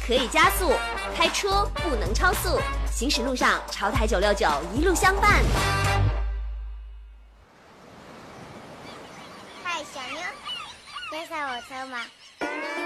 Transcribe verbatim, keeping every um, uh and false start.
可以加速，开车不能超速。行驶路上，潮台九六九一路相伴。 嗨，小妞，要上我车吗？